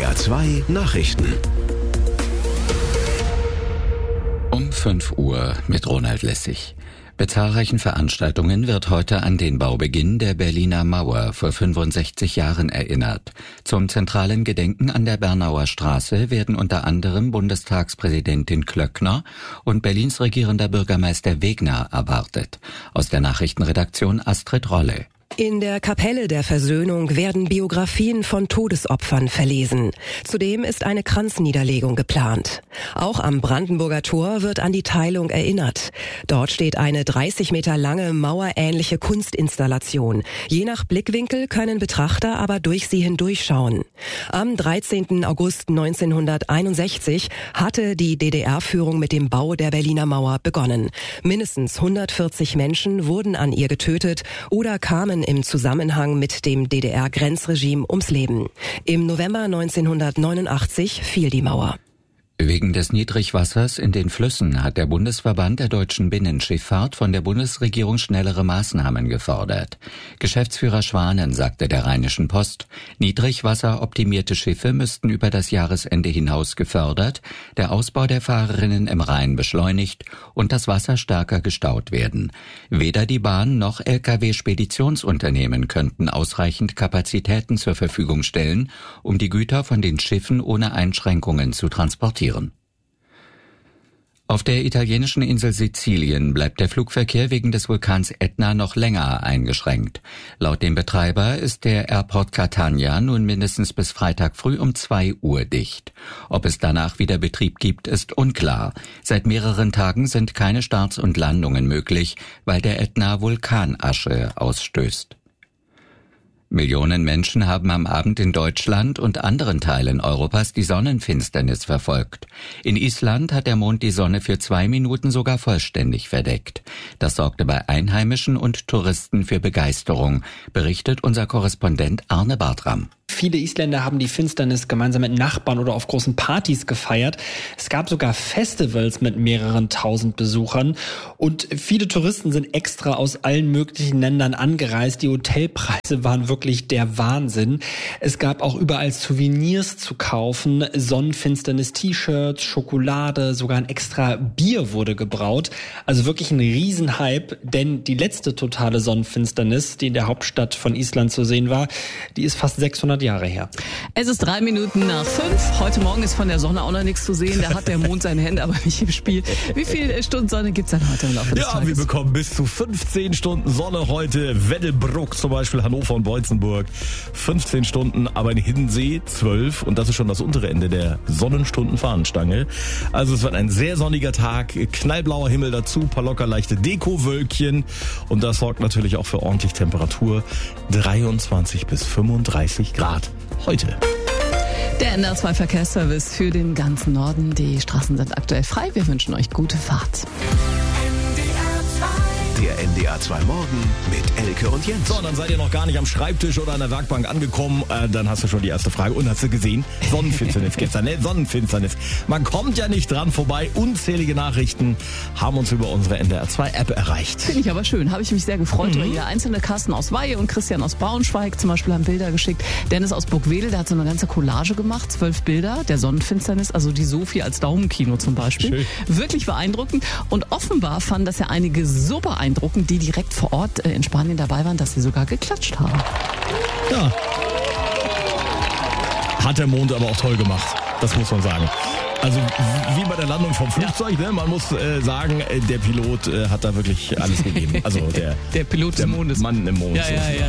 NDR 2 Nachrichten. Um 5 Uhr mit Ronald Lessig. Bei zahlreichen Veranstaltungen wird heute an den Baubeginn der Berliner Mauer vor 65 Jahren erinnert. Zum zentralen Gedenken an der Bernauer Straße werden unter anderem Bundestagspräsidentin Klöckner und Berlins regierender Bürgermeister Wegner erwartet. Aus der Nachrichtenredaktion Astrid Rolle. In der Kapelle der Versöhnung werden Biografien von Todesopfern verlesen. Zudem ist eine Kranzniederlegung geplant. Auch am Brandenburger Tor wird an die Teilung erinnert. Dort steht eine 30 Meter lange mauerähnliche Kunstinstallation. Je nach Blickwinkel können Betrachter aber durch sie hindurchschauen. Am 13. August 1961 hatte die DDR-Führung mit dem Bau der Berliner Mauer begonnen. Mindestens 140 Menschen wurden an ihr getötet oder kamen im Zusammenhang mit dem DDR-Grenzregime ums Leben. Im November 1989 fiel die Mauer. Wegen des Niedrigwassers in den Flüssen hat der Bundesverband der deutschen Binnenschifffahrt von der Bundesregierung schnellere Maßnahmen gefordert. Geschäftsführer Schwanen sagte der Rheinischen Post, niedrigwasseroptimierte Schiffe müssten über das Jahresende hinaus gefördert, der Ausbau der Fahrerinnen im Rhein beschleunigt und das Wasser stärker gestaut werden. Weder die Bahn noch Lkw-Speditionsunternehmen könnten ausreichend Kapazitäten zur Verfügung stellen, um die Güter von den Schiffen ohne Einschränkungen zu transportieren. Auf der italienischen Insel Sizilien bleibt der Flugverkehr wegen des Vulkans Etna noch länger eingeschränkt. Laut dem Betreiber ist der Airport Catania nun mindestens bis Freitag früh um 2 Uhr dicht. Ob es danach wieder Betrieb gibt, ist unklar. Seit mehreren Tagen sind keine Starts und Landungen möglich, weil der Etna Vulkanasche ausstößt. Millionen Menschen haben am Abend in Deutschland und anderen Teilen Europas die Sonnenfinsternis verfolgt. In Island hat der Mond die Sonne für 2 Minuten sogar vollständig verdeckt. Das sorgte bei Einheimischen und Touristen für Begeisterung, berichtet unser Korrespondent Arne Bartram. Viele Isländer haben die Finsternis gemeinsam mit Nachbarn oder auf großen Partys gefeiert. Es gab sogar Festivals mit mehreren tausend Besuchern. Und viele Touristen sind extra aus allen möglichen Ländern angereist. Die Hotelpreise waren wirklich der Wahnsinn. Es gab auch überall Souvenirs zu kaufen. Sonnenfinsternis-T-Shirts, Schokolade, sogar ein extra Bier wurde gebraut. Also wirklich ein Riesenhype, denn die letzte totale Sonnenfinsternis, die in der Hauptstadt von Island zu sehen war, die ist fast 600 Jahre her. Es ist 3 Minuten nach 5. Heute Morgen ist von der Sonne auch noch nichts zu sehen. Da hat der Mond seine Hände aber nicht im Spiel. Wie viel Stunden Sonne gibt's dann heute im Laufe des Tages? Ja, wir bekommen bis zu 15 Stunden Sonne heute. Weddelbruck zum Beispiel, Hannover und Beutzenburg. 15 Stunden, aber in Hiddensee 12. Und das ist schon das untere Ende der Sonnenstundenfahnenstange. Also es wird ein sehr sonniger Tag. Knallblauer Himmel dazu, paar locker leichte Dekowölkchen. Und das sorgt natürlich auch für ordentlich Temperatur. 23 bis 35 Grad heute. Der NDR 2 Verkehrsservice für den ganzen Norden. Die Straßen sind aktuell frei. Wir wünschen euch gute Fahrt. Der NDR 2 Morgen mit Elke und Jens. So, dann seid ihr noch gar nicht am Schreibtisch oder an der Werkbank angekommen. Dann hast du schon die erste Frage. Und hast du gesehen? Sonnenfinsternis gestern, ne? Sonnenfinsternis. Man kommt ja nicht dran vorbei. Unzählige Nachrichten haben uns über unsere NDR 2 App erreicht. Finde ich aber schön. Habe ich mich sehr gefreut. Jeder einzelne Carsten aus Weihe und Christian aus Braunschweig zum Beispiel haben Bilder geschickt. Dennis aus Burgwedel, der hat so eine ganze Collage gemacht. 12 Bilder der Sonnenfinsternis. Also die Sophie als Daumenkino zum Beispiel. Schön. Wirklich beeindruckend. Und offenbar fanden das ja einige so beeindruckend, die direkt vor Ort in Spanien dabei waren, dass sie sogar geklatscht haben. Ja. Hat der Mond aber auch toll gemacht. Das muss man sagen. Also wie bei der Landung vom Flugzeug, ne? Man muss sagen, der Pilot hat da wirklich alles gegeben. Also der Pilot des Mondes. Mann im Mond. Ja.